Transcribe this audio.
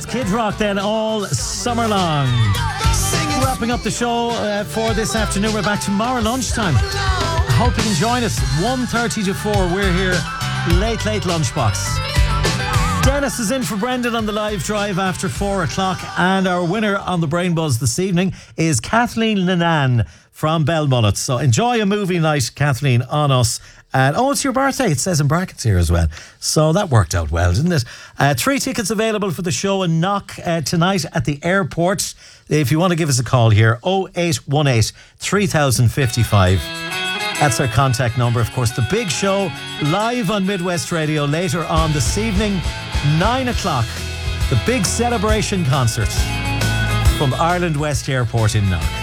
Kid Rock then all summer long. Wrapping up the show for this afternoon. We're back tomorrow lunchtime. I hope you can join us. 1:30 to 4. We're here. Late lunchbox. Dennis is in for Brendan on the live drive after 4 o'clock. And our winner on the Brain Buzz this evening is Kathleen Linan from Belmullet. So enjoy a movie night, Kathleen, on us. And it's your birthday. It says in brackets here as well. So that worked out well, didn't it? 3 tickets available for the show in Knock tonight at the airport. If you want to give us a call here, 0818 3055. That's our contact number. Of course, the big show live on Midwest Radio later on this evening, 9 o'clock. The big celebration concert from Ireland West Airport in Knock.